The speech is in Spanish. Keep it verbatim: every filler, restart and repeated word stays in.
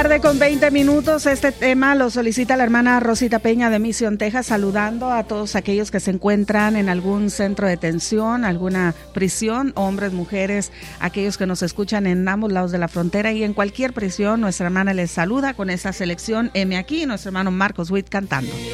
Tarde con veinte minutos. Este tema lo solicita la hermana Rosita Peña de Mission, Texas, saludando a todos aquellos que se encuentran en algún centro de detención, alguna prisión, hombres, mujeres, aquellos que nos escuchan en ambos lados de la frontera y en cualquier prisión. Nuestra hermana les saluda con esa selección M aquí, nuestro hermano Marcos Witt cantando.